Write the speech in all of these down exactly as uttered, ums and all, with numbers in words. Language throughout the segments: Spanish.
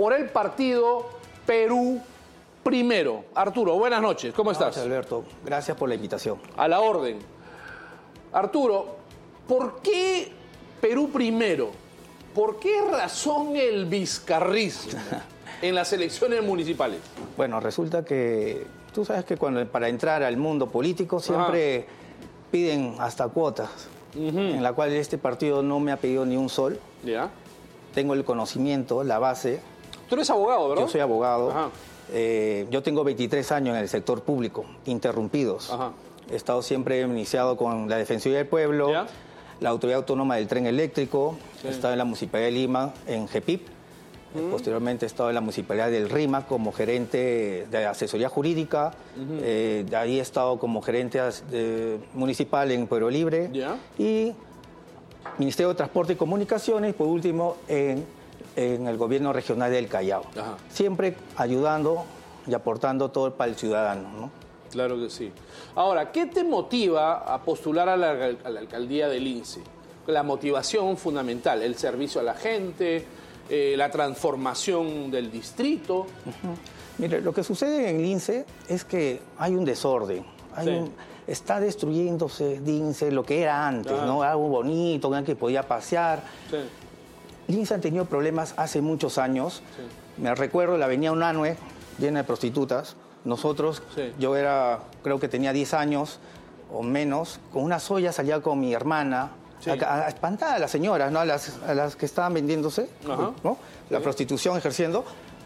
por el partido Perú Primero. Arturo, buenas noches, ¿cómo estás? Gracias, Alberto. Gracias por la invitación. A la orden. Arturo, ¿por qué Perú Primero? ¿Por qué razón el vizcarrismo en las elecciones municipales? Bueno, resulta que tú sabes que cuando para entrar al mundo político siempre ah. piden hasta cuotas, uh-huh. en la cual este partido no me ha pedido ni un sol. Ya. Tengo el conocimiento, la base. Tú eres abogado, ¿verdad? Yo soy abogado. Ajá. Eh, yo tengo veintitrés años en el sector público, interrumpidos. Ajá. He estado siempre iniciado con la Defensoría del Pueblo, ¿ya? La Autoridad Autónoma del Tren Eléctrico, sí. He estado en la Municipalidad de Lima, en G P I P. Uh-huh. Posteriormente he estado en la Municipalidad del RIMAC como gerente de asesoría jurídica. Uh-huh. eh, de ahí he estado como gerente de, municipal en Pueblo Libre. ¿Ya? Y Ministerio de Transporte y Comunicaciones, por último, en, en el Gobierno Regional del Callao. Ajá. Siempre ayudando y aportando todo para el ciudadano, ¿no? Claro que sí. Ahora, ¿qué te motiva a postular a la, a la alcaldía del Lince? La motivación fundamental, el servicio a la gente, eh, la transformación del distrito. Uh-huh. Mire, lo que sucede en Lince es que hay un desorden. Hay sí. un, está destruyéndose Lince, lo que era antes, ah. ¿no? Algo bonito, que podía pasear. Sí. Lince ha tenido problemas hace muchos años. Sí. Me recuerdo la avenida Unanue, llena de prostitutas. Nosotros, sí. yo era, creo que tenía diez años o menos, con una soya salía con mi hermana, sí. a, a espantar a las señoras, ¿no? a, las, a las que estaban vendiéndose, ¿no? La sí. prostitución ejerciendo,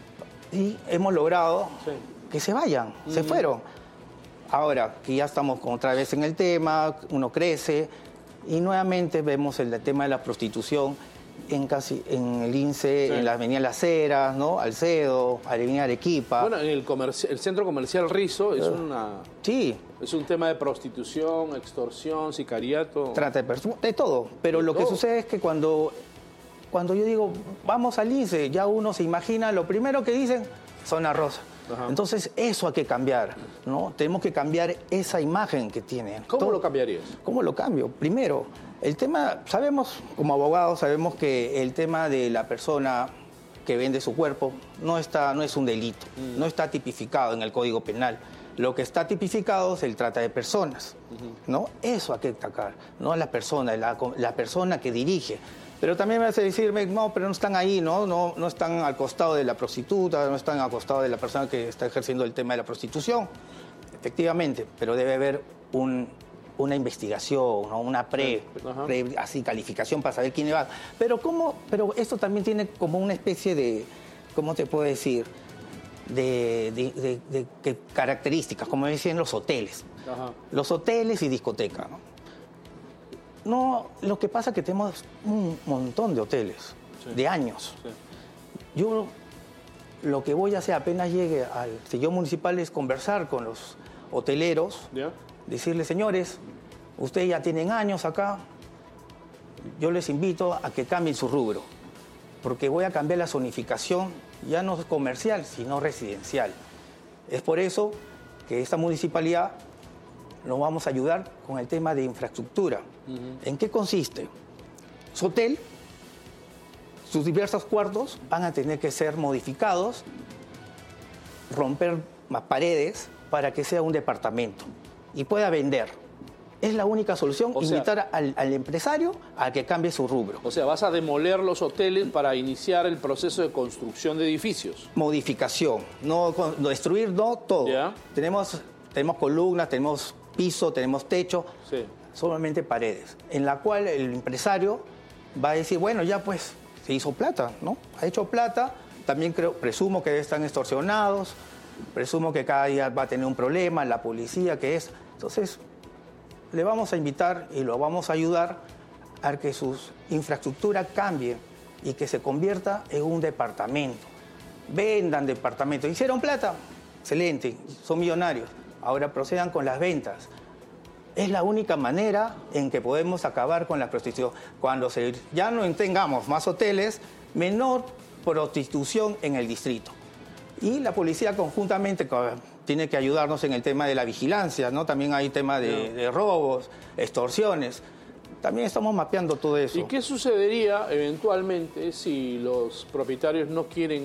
y hemos logrado sí. que se vayan, mm. se fueron. Ahora que ya estamos otra vez en el tema, uno crece, y nuevamente vemos el tema de la prostitución en casi en el Lince, sí. en la avenida Las Heras, ¿no? Alcedo, avenida Arequipa. Bueno, en el, el centro comercial Rizo es, uh, una, sí. es un tema de prostitución, extorsión, sicariato. Trata de personas, de todo. Pero de lo todo. que sucede es que cuando, cuando yo digo, vamos al Lince, ya uno se imagina, lo primero que dicen, zona rosa. Ajá. Entonces, eso hay que cambiar, ¿no? Tenemos que cambiar esa imagen que tienen. ¿Cómo todo, lo cambiarías? ¿Cómo lo cambio? Primero, el tema, sabemos, como abogados, sabemos que el tema de la persona que vende su cuerpo no, está, no es un delito, mm. no está tipificado en el Código Penal. Lo que está tipificado es el trata de personas, uh-huh. ¿no? Eso hay que atacar, no la persona, la, la persona que dirige. Pero también me hace decirme, no, pero no están ahí, ¿no? No, no están al costado de la prostituta, no están al costado de la persona que está ejerciendo el tema de la prostitución. Efectivamente, pero debe haber un... una investigación, ¿no? Una pre, pre, así, calificación para saber quién va. Pero cómo, pero esto también tiene como una especie de, ¿cómo te puedo decir? De, de, de, de, de características, como decían los hoteles. Ajá. Los hoteles y discotecas, ¿no? No, lo que pasa es que tenemos un montón de hoteles, sí. de años. Sí. Yo lo que voy a hacer apenas llegue al sillón municipal es conversar con los hoteleros, ¿ya? Decirles, señores, ustedes ya tienen años acá, yo les invito a que cambien su rubro, porque voy a cambiar la zonificación, ya no comercial, sino residencial. Es por eso que esta municipalidad nos vamos a ayudar con el tema de infraestructura. Uh-huh. ¿En qué consiste? Su hotel, sus diversos cuartos van a tener que ser modificados, romper paredes para que sea un departamento y pueda vender. Es la única solución, o invitar sea, al, al empresario a que cambie su rubro. O sea, vas a demoler los hoteles para iniciar el proceso de construcción de edificios. Modificación, no, no destruir, no todo. ¿Ya? Tenemos, tenemos columnas, tenemos piso, tenemos techo, sí. solamente paredes, en la cual el empresario va a decir, bueno, ya pues se hizo plata, ¿no? Ha hecho plata, también creo, presumo que están extorsionados, presumo que cada día va a tener un problema, la policía, que es... Entonces, le vamos a invitar y lo vamos a ayudar a que su infraestructura cambie y que se convierta en un departamento. Vendan departamentos. ¿Hicieron plata? Excelente, son millonarios. Ahora procedan con las ventas. Es la única manera en que podemos acabar con la prostitución. Cuando se, ya no tengamos más hoteles, menor prostitución en el distrito. Y la policía conjuntamente tiene que ayudarnos en el tema de la vigilancia, ¿no? También hay tema de, de robos, extorsiones. También estamos mapeando todo eso. ¿Y qué sucedería eventualmente si los propietarios no quieren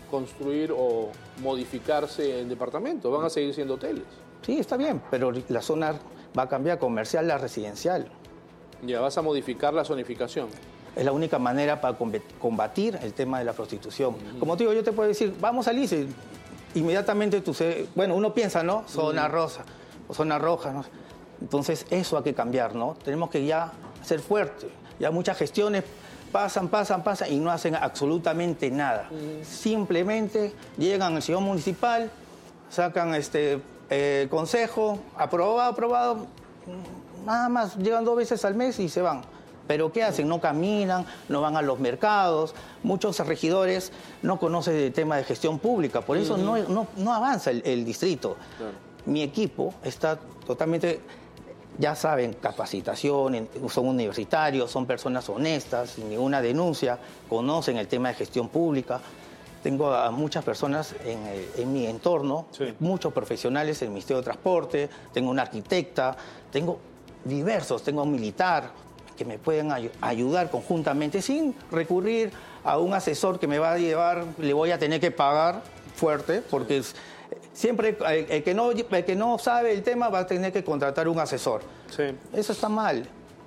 construir o modificarse en departamentos, van a seguir siendo hoteles. Sí, está bien, pero la zona va a cambiar comercial a residencial. Ya vas a modificar la zonificación. Es la única manera para combatir el tema de la prostitución. Uh-huh. Como te digo, yo te puedo decir, vamos al I C E, inmediatamente tú se... Bueno, uno piensa, ¿no? Zona uh-huh. rosa o zona roja, ¿no? Entonces, eso hay que cambiar, ¿no? Tenemos que ya ser fuertes. Ya muchas gestiones pasan, pasan, pasan y no hacen absolutamente nada. Uh-huh. Simplemente llegan al señor municipal, sacan este eh, consejo, aprobado, aprobado, nada más, llegan dos veces al mes y se van. Pero ¿qué hacen? No caminan, no van a los mercados. Muchos regidores no conocen el tema de gestión pública, por eso uh-huh. no, no, no avanza el, el distrito. Claro. Mi equipo está totalmente, ya saben, capacitación, son universitarios, son personas honestas, sin ninguna denuncia, conocen el tema de gestión pública. Tengo a muchas personas en, en mi entorno, sí. muchos profesionales en el Ministerio de Transporte, tengo una arquitecta, tengo diversos, tengo un militar, que me pueden ay ayudar conjuntamente sin recurrir a un asesor que me va a llevar, le voy a tener que pagar fuerte, porque es, siempre el, el, que no, el que no sabe el tema va a tener que contratar un asesor. Sí. Eso está mal.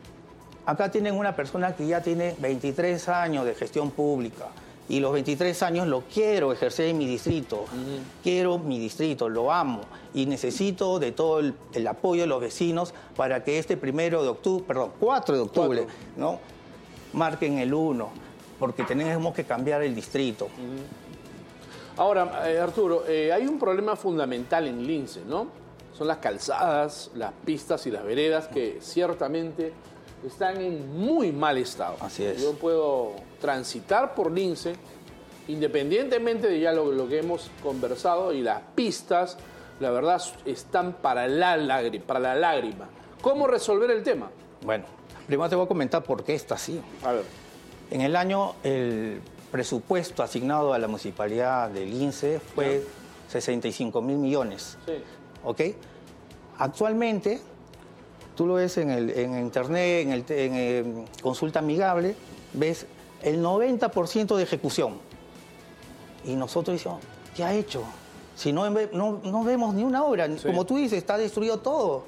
Acá tienen una persona que ya tiene veintitrés años de gestión pública y los veintitrés años lo quiero ejercer en mi distrito. Uh-huh. Quiero mi distrito, lo amo y necesito de todo el, el apoyo de los vecinos para que este primero de octubre, perdón, cuatro de octubre, cuatro. ¿no? marquen el uno, porque tenemos que cambiar el distrito. Uh-huh. Ahora, eh, Arturo, eh, hay un problema fundamental en Lince, ¿no? Son las calzadas, las pistas y las veredas que ciertamente están en muy mal estado. Así es. Yo puedo transitar por Lince, independientemente de ya lo, lo que hemos conversado, y las pistas, la verdad, están para la lágrima. Para la lágrima. ¿Cómo resolver el tema? Bueno, primero te voy a comentar por qué está así. A ver. En el año, el presupuesto asignado a la municipalidad de Lince fue ¿sí? sesenta y cinco mil millones. Sí. ¿Ok? Actualmente, tú lo ves en, el, en internet, en, el, en el Consulta Amigable, ves el noventa por ciento de ejecución. Y nosotros decimos, ¿qué ha hecho? Si no, no, no vemos ni una obra. Sí. Como tú dices, está destruido todo.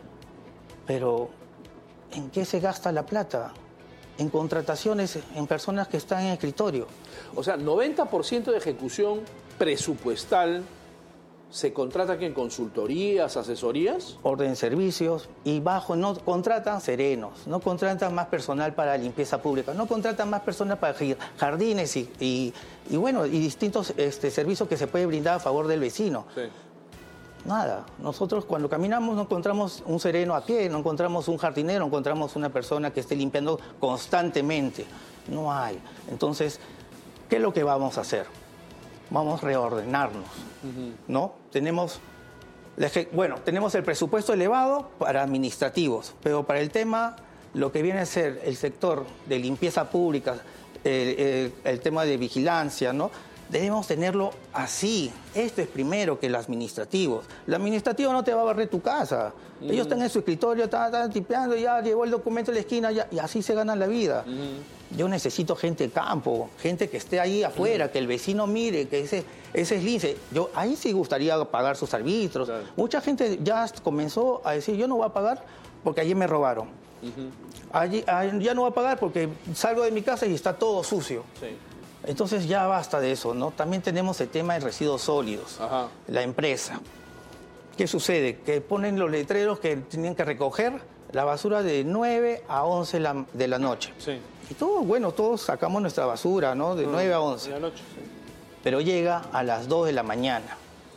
Pero, ¿en qué se gasta la plata? En contrataciones, en personas que están en escritorio. O sea, noventa por ciento de ejecución presupuestal. ¿Se contrata aquí en consultorías, asesorías? Orden de servicios y bajo, no contratan serenos, no contratan más personal para limpieza pública, no contratan más personal para jardines y, y, y bueno, y distintos este, servicios que se puede brindar a favor del vecino. Sí. Nada, nosotros cuando caminamos no encontramos un sereno a pie, no encontramos un jardinero, no encontramos una persona que esté limpiando constantemente. No hay. Entonces, ¿qué es lo que vamos a hacer? Vamos a reordenarnos, uh-huh. ¿no? Tenemos, bueno, tenemos el presupuesto elevado para administrativos, pero para el tema, lo que viene a ser el sector de limpieza pública, el, el, el tema de vigilancia, ¿no? Debemos tenerlo así. Esto es primero que el administrativo. El administrativo no te va a barrer tu casa. Uh-huh. Ellos están en su escritorio, están, están tipeando, ya llegó el documento en la esquina, ya, y así se ganan la vida. Uh-huh. Yo necesito gente de campo, gente que esté ahí afuera, uh-huh. que el vecino mire, que ese, ese es Lince. Yo, ahí sí gustaría pagar sus árbitros. Claro. Mucha gente ya comenzó a decir, yo no voy a pagar porque ayer me robaron. Uh-huh. Allí, ya no voy a pagar porque salgo de mi casa y está todo sucio. Sí. Entonces ya basta de eso, ¿no? También tenemos el tema de residuos sólidos, Ajá. la empresa. ¿Qué sucede? Que ponen los letreros que tienen que recoger la basura de nueve a once de la noche. Sí. Y todos, bueno, todos sacamos nuestra basura, ¿no? De nueve a once. De la noche, sí. Pero llega a las dos de la mañana,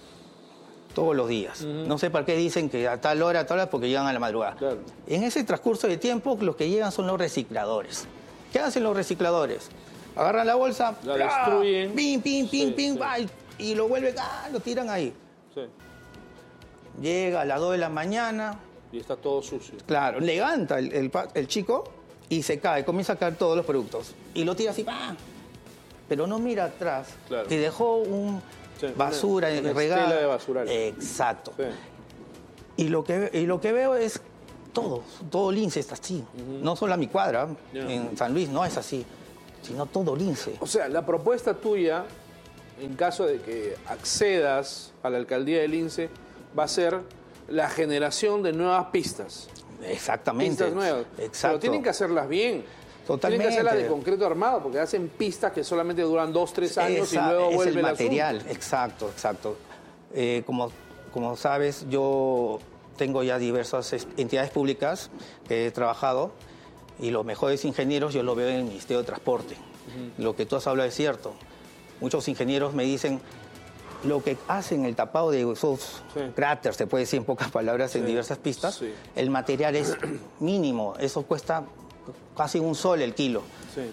todos los días. Uh-huh. No sé para qué dicen que a tal hora, a tal hora, porque llegan a la madrugada. Claro. En ese transcurso de tiempo, los que llegan son los recicladores. ¿Qué hacen los recicladores? Agarran la bolsa, la destruyen, pim, pim, pim, sí, pim, sí. Va, y, y lo vuelven, ah, lo tiran ahí. Sí. Llega a las dos de la mañana. Y está todo sucio. Claro, levanta el, el, el chico y se cae, comienza a caer todos los productos. Y lo tira así, ¡pam! Pero no mira atrás, claro. que dejó un sí, basura una, una regada. estela de basura. Exacto. Sí. Y, lo que, y lo que veo es todo, todo Lince está así. Uh-huh. No solo a mi cuadra, yeah. en San Luis no es así, sino todo Lince. O sea, la propuesta tuya en caso de que accedas a la alcaldía del Lince, va a ser la generación de nuevas pistas. Exactamente. Pistas nuevas. Exacto. Pero tienen que hacerlas bien. Totalmente. Tienen que hacerlas de concreto armado, porque hacen pistas que solamente duran dos, tres años Esa, y luego es vuelve el el material. asunto. Exacto, exacto. Eh, como, como sabes, yo tengo ya diversas entidades públicas que he trabajado y los mejores ingenieros yo lo veo en el Ministerio de Transporte. Uh-huh. Lo que tú has hablado es cierto. Muchos ingenieros me dicen lo que hacen el tapado de esos sí. cráteres, se puede decir en pocas palabras, sí. en diversas pistas, sí. el material es mínimo, eso cuesta casi un sol el kilo. Sí.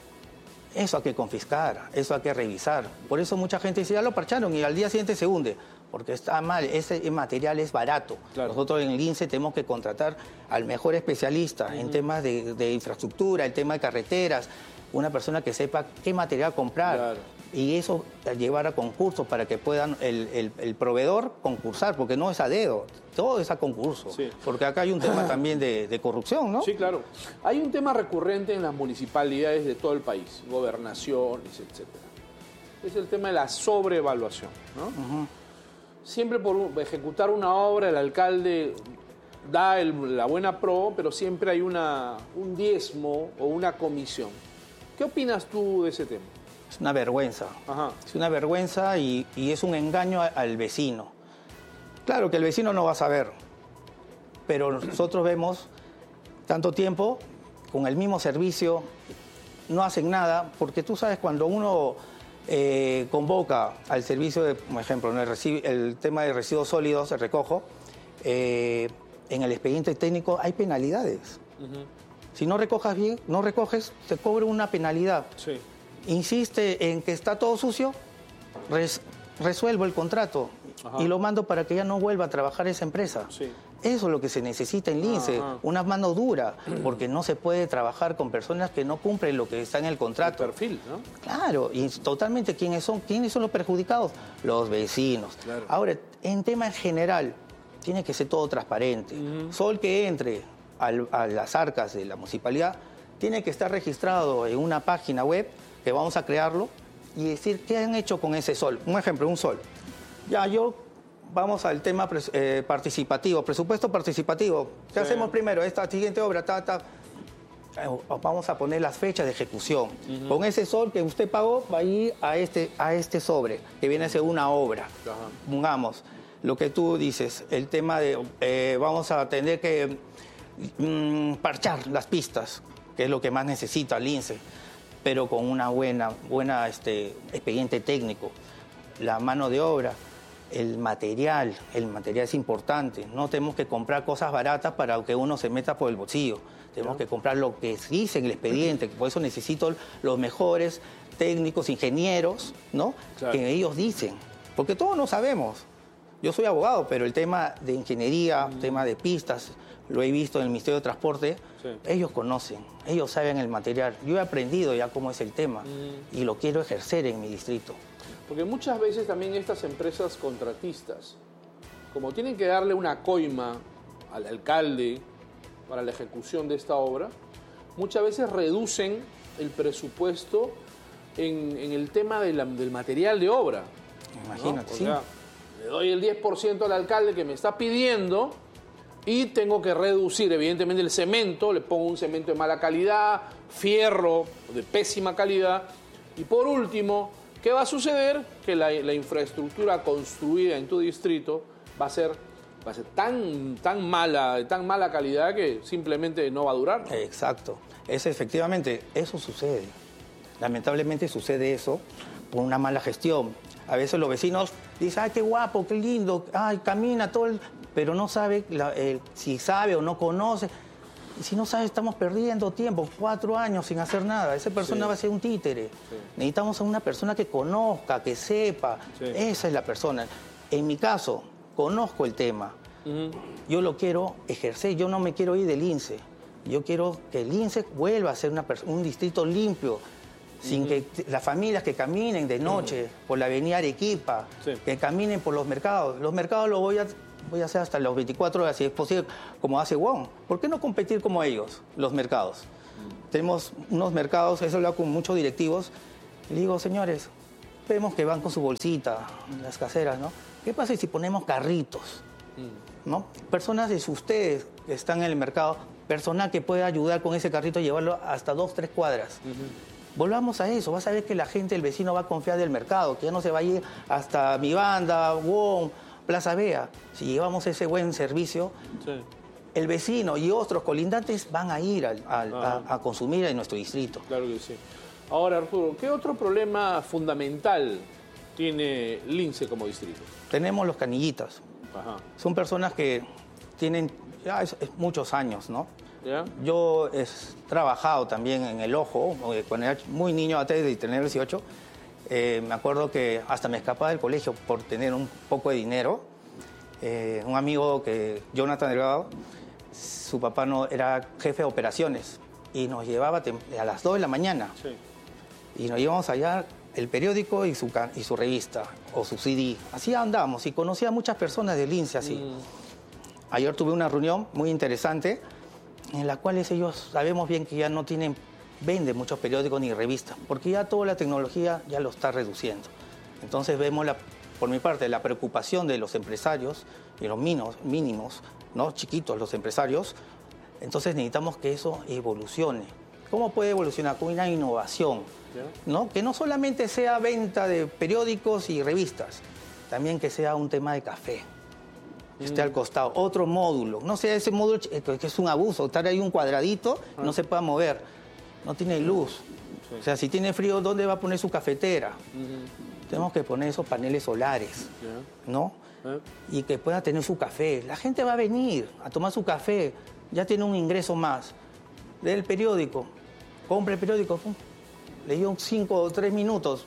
Eso hay que confiscar, eso hay que revisar. Por eso mucha gente dice, ya lo parcharon y al día siguiente se hunde, porque está mal, ese material es barato. Claro. Nosotros en el Lince tenemos que contratar al mejor especialista uh-huh. en temas de, de infraestructura, el tema de carreteras, una persona que sepa qué material comprar. Claro. Y eso llevar a concursos para que puedan el, el, el proveedor concursar, porque no es a dedo, todo es a concurso. Sí. Porque acá hay un tema también de, de corrupción, ¿no? Sí, claro. Hay un tema recurrente en las municipalidades de todo el país, gobernaciones, etcétera. Es el tema de la sobreevaluación, ¿no? Uh-huh. Siempre por un, ejecutar una obra el alcalde da el, la buena pro, pero siempre hay una, un diezmo o una comisión. ¿Qué opinas tú de ese tema? Es una vergüenza. Ajá. Es una vergüenza y, y es un engaño al vecino. Claro que el vecino no va a saber, pero nosotros vemos tanto tiempo con el mismo servicio, no hacen nada, porque tú sabes cuando uno eh, convoca al servicio de, por ejemplo, en el, reci- el tema de residuos sólidos, el recojo, eh, en el expediente técnico hay penalidades. Uh-huh. Si no recojas bien, no recoges, te cobra una penalidad. Sí. Insiste en que está todo sucio, res, resuelvo el contrato. Ajá. Y lo mando para que ya no vuelva a trabajar esa empresa. Sí. Eso es lo que se necesita en Lince, Ajá. una mano dura, porque no se puede trabajar con personas que no cumplen lo que está en el contrato. El perfil, ¿no? Claro, y totalmente quiénes son, quiénes son los perjudicados, los vecinos. Claro. Ahora, en tema en general, tiene que ser todo transparente. Uh-huh. Sol que entre al, a las arcas de la municipalidad tiene que estar registrado en una página web que vamos a crearlo y decir qué han hecho con ese sol. Un ejemplo, un sol. Ya, yo vamos al tema eh, participativo, presupuesto participativo. ¿Qué sí. hacemos primero? Esta siguiente obra, ta, ta. Vamos a poner las fechas de ejecución. Uh-huh. Con ese sol que usted pagó, va a ir a este, a este sobre, que viene a ser una obra. Uh-huh. Pongamos lo que tú dices, el tema de eh, vamos a tener que mm, parchar las pistas, que es lo que más necesita el Lince, pero con una buena, buena este, expediente técnico. La mano de obra, el material, el material es importante. No tenemos que comprar cosas baratas para que uno se meta por el bolsillo. Tenemos que comprar lo que dice en el expediente, por eso necesito los mejores técnicos, ingenieros, ¿no? Claro. Que ellos dicen, porque todos no sabemos. Yo soy abogado, pero el tema de ingeniería, el mm. tema de pistas, lo he visto en el Ministerio de Transporte, sí. ellos conocen, ellos saben el material. Yo he aprendido ya cómo es el tema mm. y lo quiero ejercer en mi distrito. Porque muchas veces también estas empresas contratistas, como tienen que darle una coima al alcalde para la ejecución de esta obra, muchas veces reducen el presupuesto en, en el tema de la, del material de obra. Imagínate, ¿no? O sí. sea, le doy el diez por ciento al alcalde que me está pidiendo y tengo que reducir, evidentemente, el cemento, le pongo un cemento de mala calidad, fierro de pésima calidad y por último, ¿qué va a suceder? Que la, la infraestructura construida en tu distrito va a ser, va a ser tan, tan mala, de tan mala calidad que simplemente no va a durar, ¿no? Exacto. Es, efectivamente, eso sucede. Lamentablemente sucede eso por una mala gestión. A veces los vecinos dicen, ay, qué guapo, qué lindo, ay, camina todo el... Pero no sabe la, eh, si sabe o no conoce. Y si no sabe, estamos perdiendo tiempo, cuatro años sin hacer nada. Esa persona sí. va a ser un títere. Sí. Necesitamos a una persona que conozca, que sepa. Sí. Esa es la persona. En mi caso, conozco el tema. Uh-huh. Yo lo quiero ejercer. Yo no me quiero ir del Lince. Yo quiero que el Lince vuelva a ser una un distrito limpio, sin uh-huh. que las familias que caminen de noche uh-huh. por la avenida Arequipa, sí. que caminen por los mercados. Los mercados los voy a... Voy a hacer hasta las veinticuatro horas, si es posible, como hace Wong. ¿Por qué no competir como ellos, los mercados? Mm. Tenemos unos mercados, eso lo hago con muchos directivos. Le digo, señores, vemos que van con su bolsita, las caseras, ¿no? ¿Qué pasa si ponemos carritos? ¿No? Personas de ustedes que están en el mercado, personal que pueda ayudar con ese carrito y llevarlo hasta dos, tres cuadras. Uh-huh. Volvamos a eso, vas a ver que la gente, el vecino va a confiar del mercado, que ya no se va a ir hasta Mi Banda, Wong, Plaza Vea. Si llevamos ese buen servicio, sí. el vecino y otros colindantes van a ir al, al, a, a consumir en nuestro distrito. Claro que sí. Ahora, Arturo, ¿qué otro problema fundamental tiene Lince como distrito? Tenemos los canillitas. Ajá. Son personas que tienen ya es, es muchos años, ¿no? ¿Ya? Yo he trabajado también en el ojo, cuando era muy niño, antes de tener dieciocho, eh, me acuerdo que hasta me escapaba del colegio por tener un poco de dinero. Eh, un amigo, que Jonathan Delgado, su papá no, era jefe de operaciones y nos llevaba a las dos de la mañana. Sí. Y nos íbamos allá el periódico y su, y su revista o su C D. Así andábamos y conocía a muchas personas del Lince así. Mm. Ayer tuve una reunión muy interesante en la cual ellos sabemos bien que ya no tienen, venden muchos periódicos ni revistas, porque ya toda la tecnología ya lo está reduciendo. Entonces vemos, la, por mi parte, la preocupación de los empresarios y los mínimos, mínimos, ¿no? Chiquitos los empresarios. Entonces necesitamos que eso evolucione. ¿Cómo puede evolucionar? Con una innovación, ¿no? Que no solamente sea venta de periódicos y revistas, también que sea un tema de café, que esté al costado, otro módulo, no sea ese módulo que es un abuso, estar ahí un cuadradito, ah. no se pueda mover, no tiene luz. Sí. O sea, si tiene frío, ¿dónde va a poner su cafetera? Uh-huh. Tenemos que poner esos paneles solares, yeah. ¿no? ¿Eh? Y que pueda tener su café. La gente va a venir a tomar su café, ya tiene un ingreso más. Lee el periódico, compra el periódico, pum, leyó cinco o tres minutos,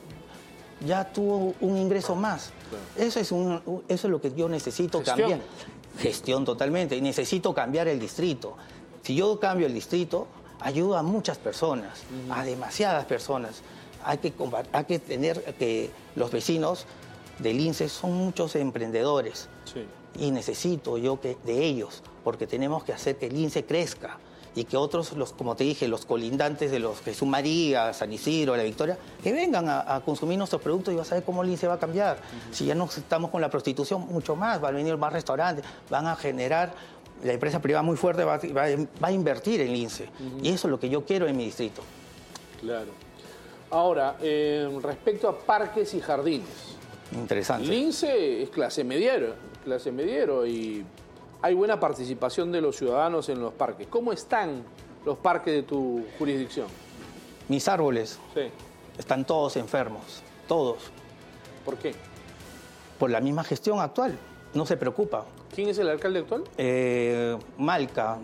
ya tuvo un ingreso más. Claro. Eso, es un, eso es lo que yo necesito Gestión. cambiar. Gestión totalmente. Y necesito cambiar el distrito. Si yo cambio el distrito, ayudo a muchas personas, uh-huh. a demasiadas personas. Hay que, hay que tener que los vecinos del Lince son muchos emprendedores. Sí. Y necesito yo que de ellos, porque tenemos que hacer que el Lince crezca. Y que otros, los, como te dije, los colindantes de los Jesús María, San Isidro, La Victoria, que vengan a, a consumir nuestros productos y vas a ver cómo el Lince va a cambiar. Uh-huh. Si ya no estamos con la prostitución, mucho más, van a venir más restaurantes, van a generar, la empresa privada muy fuerte va, va, va a invertir en Lince. Uh-huh. Y eso es lo que yo quiero en mi distrito. Claro. Ahora, eh, respecto a parques y jardines. Interesante. Lince es clase mediero, clase mediero y... hay buena participación de los ciudadanos en los parques. ¿Cómo están los parques de tu jurisdicción? Mis árboles sí. están todos enfermos, todos. ¿Por qué? Por la misma gestión actual, no se preocupa. ¿Quién es el alcalde actual? Eh, Malca,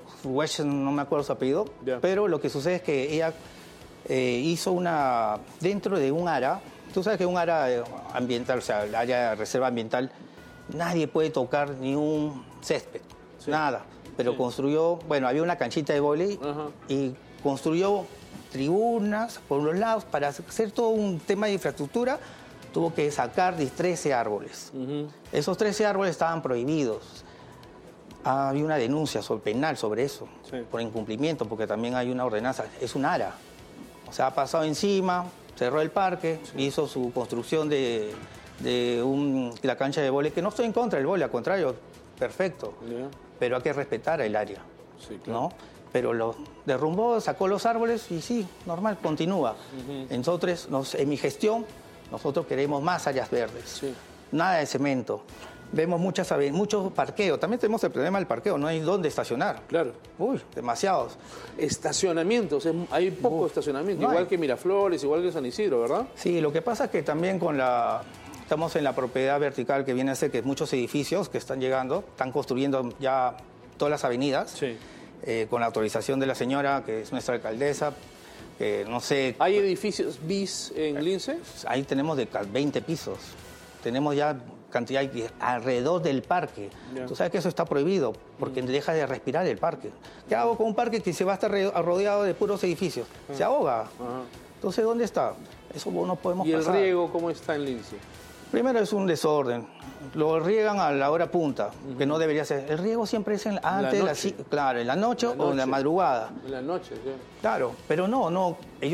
no me acuerdo su apellido, yeah. pero lo que sucede es que ella eh, hizo una, dentro de un área, tú sabes que un área ambiental, o sea, el área de reserva ambiental, nadie puede tocar ni un césped, sí. nada. Pero sí. construyó, bueno, había una canchita de vóley uh-huh. y construyó tribunas por los lados para hacer todo un tema de infraestructura. Tuvo que sacar trece árboles. Uh-huh. Esos trece árboles estaban prohibidos. Había una denuncia sobre, penal sobre eso, sí. por incumplimiento, porque también hay una ordenanza. Es un ARA. O sea, ha pasado encima, cerró el parque, sí. hizo su construcción de... de un, la cancha de vóley, que no estoy en contra del vóley, al contrario, perfecto, yeah. pero hay que respetar el área, sí, claro. ¿no? Pero lo derrumbó, sacó los árboles y sí, normal, continúa. Uh-huh. Nosotros, nos, en mi gestión, nosotros queremos más áreas verdes, sí. nada de cemento. Vemos muchas, muchos parqueos, también tenemos el problema del parqueo, no hay dónde estacionar. Claro. Uy, demasiados. Estacionamientos, hay poco Uf, estacionamiento, no igual hay. que Miraflores, igual que San Isidro, ¿verdad? Sí, lo que pasa es que también con la... Estamos en la propiedad vertical que viene a ser que muchos edificios que están llegando, están construyendo ya todas las avenidas, sí. eh, con la autorización de la señora, que es nuestra alcaldesa, que no sé... ¿Hay edificios bis en Lince? Ahí tenemos de veinte pisos, tenemos ya cantidad alrededor del parque. Yeah. Tú sabes que eso está prohibido, porque mm. deja de respirar el parque. ¿Qué hago con un parque que se va a estar rodeado de puros edificios? Ah. Se ahoga. Ajá. Entonces, ¿dónde está? Eso no podemos pasar. ¿Y el pasar. riego cómo está en Lince? Primero es un desorden. Lo riegan a la hora punta, uh-huh. que no debería ser. El riego siempre es en, antes la de la, claro, en la noche, la noche o en la madrugada. En la noche, sí. Claro, pero no, no. Ellos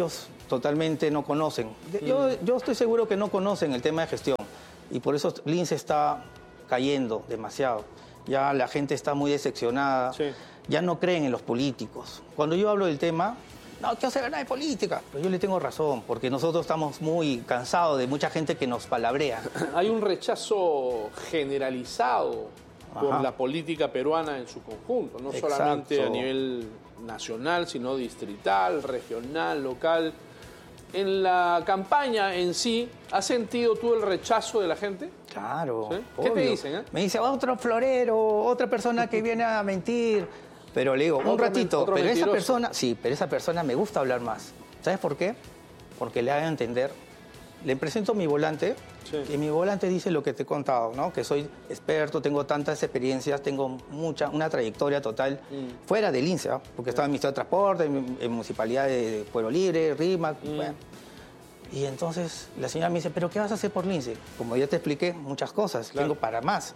totalmente no conocen. Yo, yo estoy seguro que no conocen el tema de gestión y por eso Lince está cayendo demasiado. Ya la gente está muy decepcionada, sí. Ya no creen en los políticos. Cuando yo hablo del tema, no, ¿qué hace ganar de política? Pero yo le tengo razón, porque nosotros estamos muy cansados de mucha gente que nos palabrea. Hay un rechazo generalizado por Ajá. la política peruana en su conjunto, no Exacto. solamente a nivel nacional, sino distrital, regional, local. En la campaña en sí, ¿has sentido tú el rechazo de la gente? Claro. ¿Sí? ¿Qué te dicen? Eh? Me dice, otro florero, otra persona que viene a mentir. Pero le digo, un ratito, pero mentiroso. esa persona, sí, pero esa persona me gusta hablar más. ¿Sabes por qué? Porque le hago entender. Le presento mi volante, sí. y mi volante dice lo que te he contado, ¿no? Que soy experto, tengo tantas experiencias, tengo mucha, una trayectoria total mm. fuera del Lince, ¿eh? Porque sí. estaba en Ministerio de Transporte, en, en Municipalidad de Pueblo Libre, RIMAC, mm. bueno. Y entonces la señora me dice, ¿pero qué vas a hacer por Lince? Como ya te expliqué, muchas cosas, claro. tengo para más.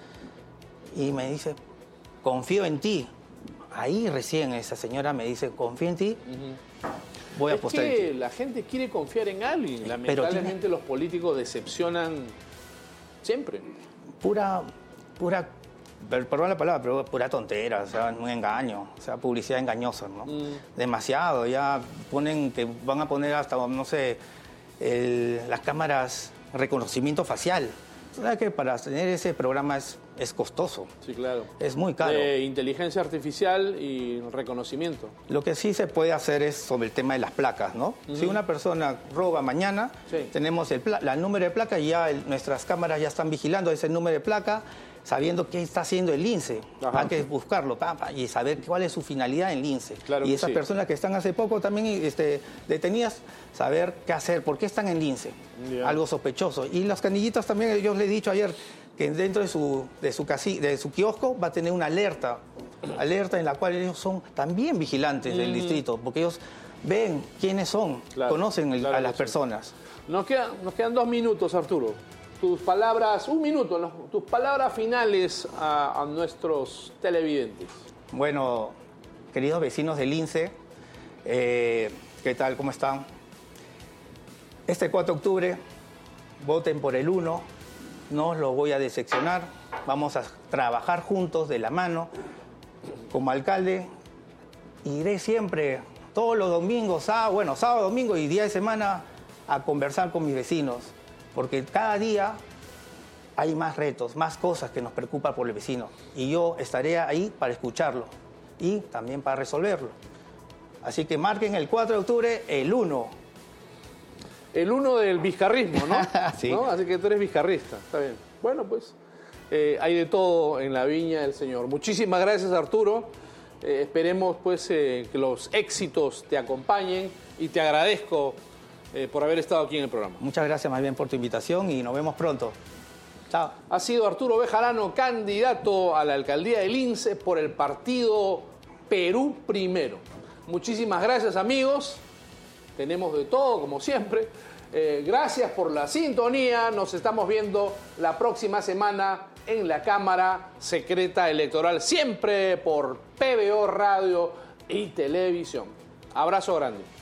Y me dice, confío en ti. Ahí recién esa señora me dice, confío en ti, uh-huh. voy a apostar en ti. Es que la gente quiere confiar en alguien. Lamentablemente tiene... los políticos decepcionan siempre. Pura, pura, perdón la palabra, pero pura tontera, o sea, un engaño, o sea, publicidad engañosa, ¿no? Mm. Demasiado, ya ponen, que van a poner hasta, no sé, el, las cámaras reconocimiento facial. ¿Sabes que para tener ese programa es, es costoso? Sí, claro. Es muy caro. De inteligencia artificial y reconocimiento. Lo que sí se puede hacer es sobre el tema de las placas, ¿no? Uh-huh. Si una persona roba mañana, sí. tenemos el, pla- el número de placa y ya el, nuestras cámaras ya están vigilando ese número de placa, sabiendo qué está haciendo el Lince. Ajá. Hay que buscarlo pa, pa, y saber cuál es su finalidad en Lince. Claro y esas sí. personas que están hace poco también este, detenidas, saber qué hacer, por qué están en Lince. Yeah. Algo sospechoso. Y las canillitas también, yo les he dicho ayer que dentro de su, de su, casi, de su kiosco va a tener una alerta, alerta en la cual ellos son también vigilantes mm. del distrito, porque ellos ven quiénes son, claro. conocen el, claro a las sí. personas. Nos quedan, nos quedan dos minutos, Arturo. Tus palabras, un minuto, ¿no? Tus palabras finales a, a nuestros televidentes. Bueno, queridos vecinos del Lince, eh, ¿qué tal? ¿Cómo están? Este cuatro de octubre, voten por el uno, no os lo voy a decepcionar, vamos a trabajar juntos de la mano. Como alcalde, iré siempre, todos los domingos, sábado, bueno, sábado, domingo y día de semana, a conversar con mis vecinos. Porque cada día hay más retos, más cosas que nos preocupan por el vecino. Y yo estaré ahí para escucharlo y también para resolverlo. Así que marquen el cuatro de octubre, el uno. El uno del vizcarrismo, ¿no? Sí. ¿no? Así que tú eres vizcarrista, está bien. Bueno, pues eh, hay de todo en la viña del Señor. Muchísimas gracias, Arturo. Eh, esperemos pues eh, que los éxitos te acompañen y te agradezco Eh, por haber estado aquí en el programa. Muchas gracias más bien por tu invitación y nos vemos pronto. Chao. Ha sido Arturo Bejarano, candidato a la alcaldía de Lince por el partido Perú Primero. Muchísimas gracias, amigos. Tenemos de todo, como siempre. Eh, gracias por la sintonía. Nos estamos viendo la próxima semana en la Cámara Secreta Electoral, siempre por P B O Radio y Televisión. Abrazo grande.